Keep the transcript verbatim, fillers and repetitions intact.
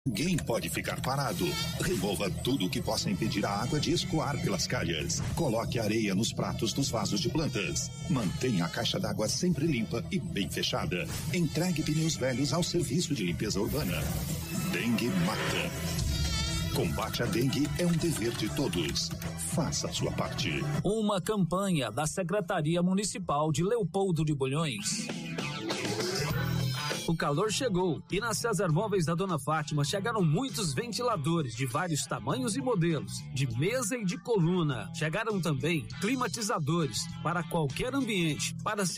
Ninguém pode ficar parado. Remova tudo que possa impedir a água de escoar pelas calhas. Coloque areia nos pratos dos vasos de plantas. Mantenha a caixa d'água sempre limpa e bem fechada. Entregue pneus velhos ao serviço de limpeza urbana. Dengue mata. Combate à dengue é um dever de todos. Faça a sua parte. Uma campanha da Secretaria Municipal de Leopoldo de Bulhões. O calor chegou e na César Móveis da Dona Fátima chegaram muitos ventiladores de vários tamanhos e modelos, de mesa e de coluna. Chegaram também climatizadores para qualquer ambiente, para